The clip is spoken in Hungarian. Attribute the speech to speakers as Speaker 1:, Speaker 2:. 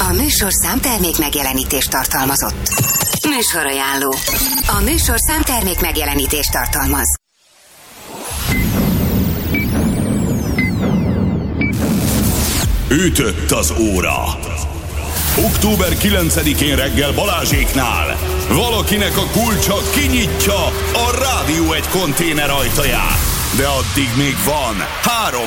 Speaker 1: A műsor számtermék megjelenítést tartalmazott. Műsorajánló. A műsor számtermék megjelenítést tartalmaz.
Speaker 2: Ütött az óra. Október 9-én reggel Balázséknál valakinek a kulcsa kinyitja a Rádió 1 konténer ajtaját. De addig még van 3